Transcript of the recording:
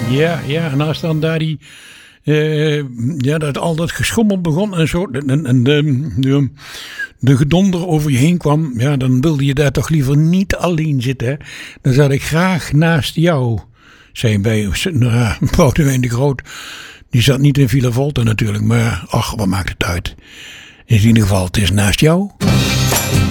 Ja, en als dan daar dat al dat geschommel begon en zo. En de gedonder over je heen kwam. Ja, dan wilde je daar toch liever niet alleen zitten. Hè? Dan zat ik graag naast jou. Zijn wij, Boudewijn de Groot. Die zat niet in Villa Volta natuurlijk. Maar ach, wat maakt het uit. In ieder geval, het is naast jou.